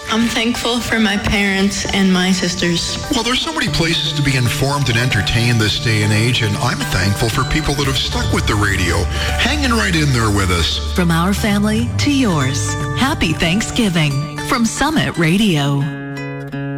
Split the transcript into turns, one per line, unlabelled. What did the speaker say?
I'm thankful for my parents and my sisters.
Well, there's so many places to be informed and entertained this day and age, and I'm thankful for people that have stuck with the radio, hanging right in there with us.
From our family to yours, happy Thanksgiving from Summit Radio.